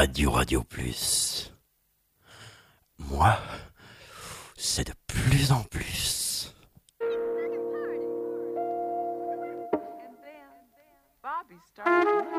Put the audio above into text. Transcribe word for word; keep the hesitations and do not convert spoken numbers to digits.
Radio Radio Plus. Moi, c'est de plus en plus. Bobby started